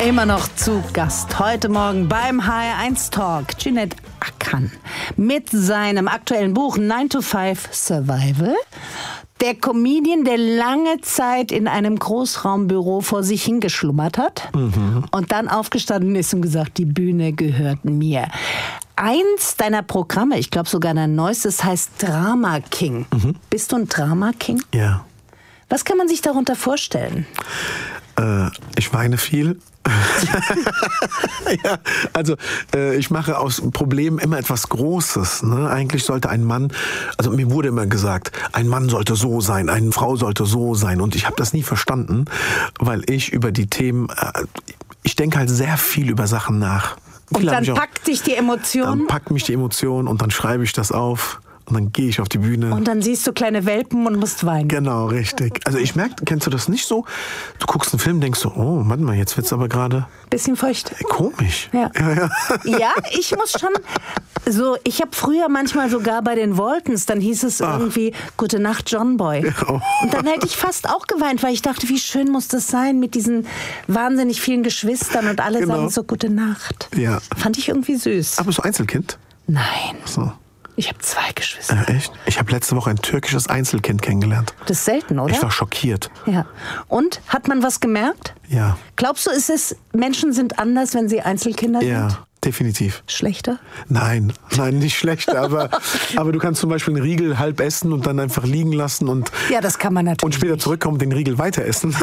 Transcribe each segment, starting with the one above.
Immer noch zu Gast heute Morgen beim HR1 Talk Cüneyt Akın mit seinem aktuellen Buch 9 to 5 Survival. Der Comedian, der lange Zeit in einem Großraumbüro vor sich hingeschlummert hat und dann aufgestanden ist und gesagt, die Bühne gehört mir. Eins deiner Programme, ich glaube sogar dein neuestes, heißt Drama King. Bist du ein Drama King? Ja. Was kann man sich darunter vorstellen? Ich weine viel. Ja, also ich mache aus Problemen immer etwas Großes. Ne? Eigentlich sollte ein Mann, also mir wurde immer gesagt, ein Mann sollte so sein, eine Frau sollte so sein. Und ich habe das nie verstanden, weil ich über die Themen, ich denke halt sehr viel über Sachen nach. Und dann packt dich die Emotion? Dann packt mich die Emotion und dann schreibe ich das auf. Und dann gehe ich auf die Bühne. Und dann siehst du kleine Welpen und musst weinen. Genau, richtig. Also ich merke, kennst du das nicht so? Du guckst einen Film, denkst so, oh, warte mal, jetzt wird's aber gerade... Bisschen feucht. Komisch. Ja. Ja, ich muss schon... So, ich habe früher manchmal sogar bei den Waltons, dann hieß es irgendwie, Gute Nacht, John Boy. Oh. Und dann hätte ich fast auch geweint, weil ich dachte, wie schön muss das sein mit diesen wahnsinnig vielen Geschwistern und alle sagen so Gute Nacht. Ja. Fand ich irgendwie süß. Aber bist du Einzelkind? Nein. So. Ich habe 2 Geschwister. Echt? Ich habe letzte Woche ein türkisches Einzelkind kennengelernt. Das ist selten, oder? Ich war schockiert. Ja. Und? Hat man was gemerkt? Ja. Glaubst du, Menschen sind anders, wenn sie Einzelkinder sind? Ja, definitiv. Schlechter? Nein, nicht schlechter, aber du kannst zum Beispiel einen Riegel halb essen und dann einfach liegen lassen und... Ja, das kann man natürlich. Und später zurückkommen und den Riegel weiter essen.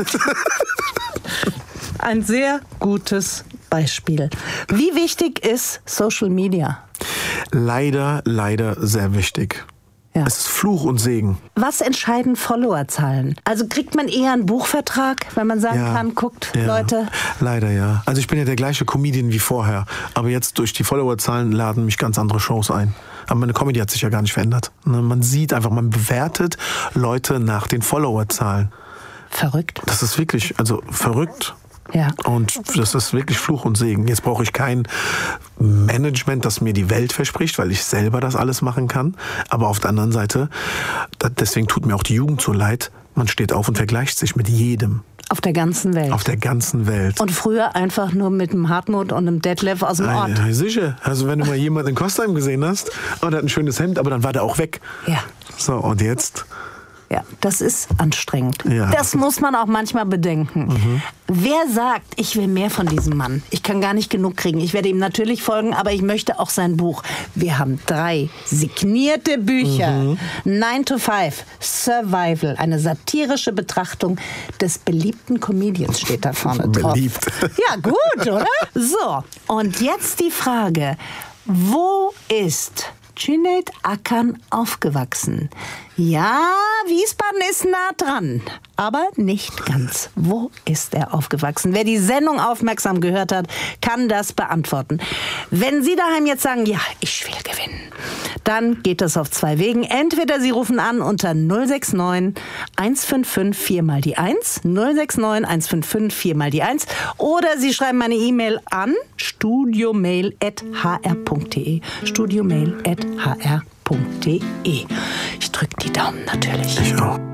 Ein sehr gutes Beispiel. Wie wichtig ist Social Media? Leider sehr wichtig. Ja. Es ist Fluch und Segen. Was entscheiden Followerzahlen? Also kriegt man eher einen Buchvertrag, wenn man sagen kann, guckt, Leute? Leider ja. Also ich bin ja der gleiche Comedian wie vorher. Aber jetzt durch die Followerzahlen laden mich ganz andere Shows ein. Aber meine Comedy hat sich ja gar nicht verändert. Man sieht einfach, man bewertet Leute nach den Followerzahlen. Verrückt. Das ist wirklich, verrückt. Ja. Und das ist wirklich Fluch und Segen. Jetzt brauche ich kein Management, das mir die Welt verspricht, weil ich selber das alles machen kann. Aber auf der anderen Seite, deswegen tut mir auch die Jugend so leid, man steht auf und vergleicht sich mit jedem. Auf der ganzen Welt. Auf der ganzen Welt. Und früher einfach nur mit einem Hartmut und einem Detlef aus dem Ort. Ja, sicher. Also wenn du mal jemanden in Kostheim gesehen hast und er hat ein schönes Hemd, aber dann war der auch weg. Ja. So, und jetzt... Ja, das ist anstrengend. Ja. Das muss man auch manchmal bedenken. Wer sagt, ich will mehr von diesem Mann? Ich kann gar nicht genug kriegen. Ich werde ihm natürlich folgen, aber ich möchte auch sein Buch. Wir haben 3 signierte Bücher. 9 to 5 Survival, eine satirische Betrachtung des beliebten Comedians steht da vorne drauf. Beliebt. Ja, gut, oder? So, und jetzt die Frage, wo ist Cüneyt Akın aufgewachsen? Ja, Wiesbaden ist nah dran, aber nicht ganz. Wo ist er aufgewachsen? Wer die Sendung aufmerksam gehört hat, kann das beantworten. Wenn Sie daheim jetzt sagen, ja, ich will gewinnen, dann geht das auf 2 Wegen. Entweder Sie rufen an unter 069 155 4 mal die 1, 069 155 4 mal die 1, oder Sie schreiben eine E-Mail an studiomail@hr.de, studiomail@hr.de. Ich drücke die Daumen natürlich. Ich auch.